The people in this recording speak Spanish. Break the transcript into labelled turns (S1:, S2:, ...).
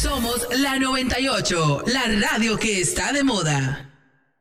S1: Somos la 98, la radio que está de moda.